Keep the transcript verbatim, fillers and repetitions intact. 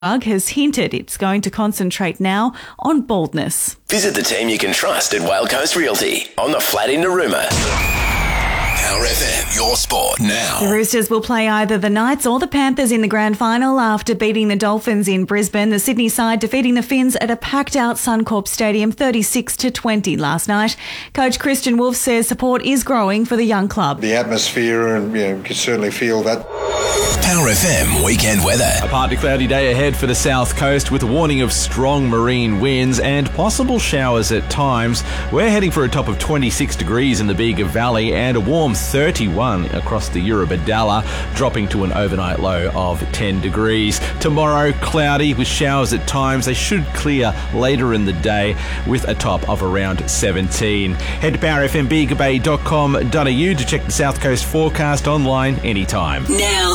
has hinted it's going to concentrate now on baldness. Visit the team you can trust at Whale Coast Realty on the flat in Narooma. Power F M, your sport now. The Roosters will play either the Knights or the Panthers in the grand final after beating the Dolphins in Brisbane. The Sydney side defeating the Finns at a packed-out Suncorp Stadium thirty-six to twenty last night. Coach Christian Wolf says support is growing for the young club. The atmosphere, and you know, you can certainly feel that. Power F M weekend weather. A partly cloudy day ahead for the south coast with a warning of strong marine winds and possible showers at times. We're heading for a top of twenty-six degrees in the Bega Valley and a warm thirty-one across the Eurobodalla, dropping to an overnight low of ten degrees. Tomorrow, cloudy with showers at times. They should clear later in the day with a top of around seventeen. Head to power f m bega bay dot com dot a u to check the south coast forecast online anytime. Now.